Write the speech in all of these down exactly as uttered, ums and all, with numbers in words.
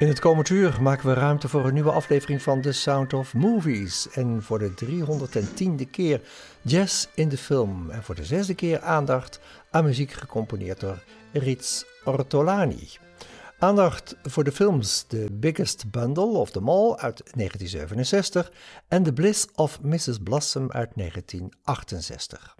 In het komend uur maken we ruimte voor een nieuwe aflevering van The Sound of Movies. En voor de driehonderdtiende keer jazz in de film. En voor de zesde keer aandacht aan muziek gecomponeerd door Rits Ortolani. Aandacht voor de films The Biggest Bundle of Them All uit negentien zevenenzestig en The Bliss of missus Blossom uit negentien achtenzestig.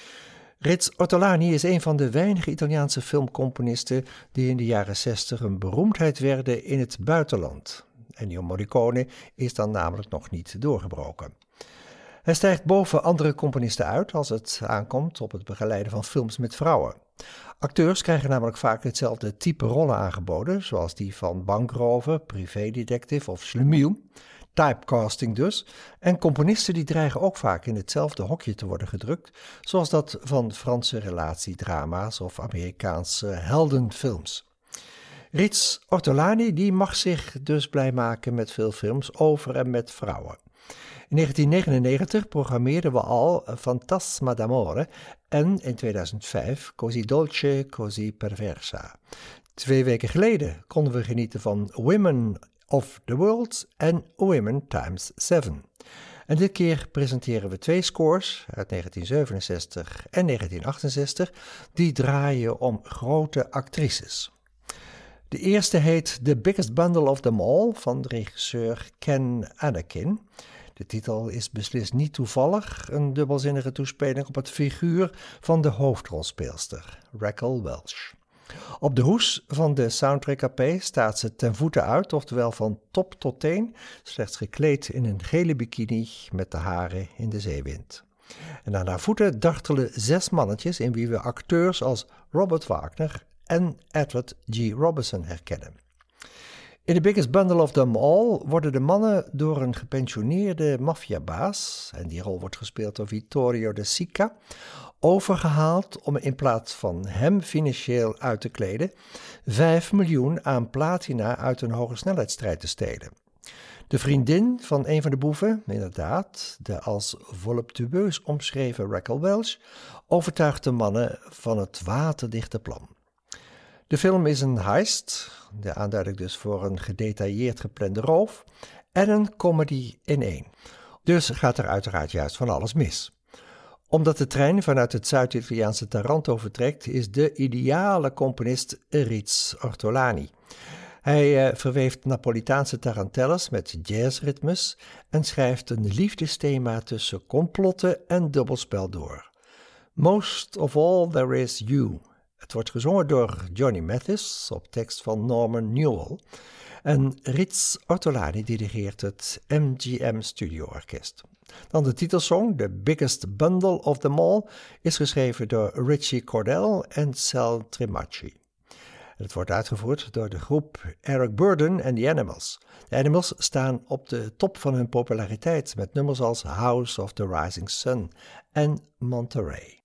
Rits Ortolani is een van de weinige Italiaanse filmcomponisten die in de jaren zestig een beroemdheid werden in het buitenland. Ennio Morricone is dan namelijk nog niet doorgebroken. Hij stijgt boven andere componisten uit als het aankomt op het begeleiden van films met vrouwen. Acteurs krijgen namelijk vaak hetzelfde type rollen aangeboden, zoals die van bankrover, privédetective of slemiel. Typecasting dus. En componisten die dreigen ook vaak in hetzelfde hokje te worden gedrukt, zoals dat van Franse relatiedrama's of Amerikaanse heldenfilms. Rits Ortolani die mag zich dus blij maken met veel films over en met vrouwen. In negentien negenennegentig programmeerden we al Fantasma d'amore en in tweeduizend vijf Così dolce, così perversa. Twee weken geleden konden we genieten van Women of the World en Women times seven. En dit keer presenteren we twee scores uit negentien zevenenzestig en negentien achtenzestig die draaien om grote actrices. De eerste heet The Biggest Bundle of Them All van regisseur Ken Anakin. De titel is beslist niet toevallig, een dubbelzinnige toespeling op het figuur van de hoofdrolspeelster, Raquel Welch. Op de hoes van de soundtrack A P staat ze ten voeten uit, oftewel van top tot teen, slechts gekleed in een gele bikini met de haren in de zeewind. En aan haar voeten dartelen zes mannetjes in wie we acteurs als Robert Wagner en Edward G. Robinson herkennen. In The Biggest Bundle of Them All worden de mannen door een gepensioneerde maffiabaas, en die rol wordt gespeeld door Vittorio De Sica, overgehaald om in plaats van hem financieel uit te kleden, vijf miljoen aan platina uit een hogesnelheidsstrijd te stelen. De vriendin van een van de boeven, inderdaad, de als voluptueus omschreven Raquel Welch, overtuigt de mannen van het waterdichte plan. De film is een heist, de aanduiding dus voor een gedetailleerd geplande roof, en een comedy in één. Dus gaat er uiteraard juist van alles mis. Omdat de trein vanuit het Zuid-Italiaanse Taranto vertrekt, is de ideale componist Rits Ortolani. Hij uh, verweeft Napolitaanse tarantelles met jazzritmes en schrijft een liefdesthema tussen complotten en dubbelspel door. Most of all there is you. Het wordt gezongen door Johnny Mathis op tekst van Norman Newell. En Rits Ortolani dirigeert het M G M Studio Orkest. Dan de titelsong, The Biggest Bundle of Them All, is geschreven door Richie Cordell en Sal Tremacci. Het wordt uitgevoerd door de groep Eric Burdon en The Animals. De Animals staan op de top van hun populariteit met nummers als House of the Rising Sun en Monterey.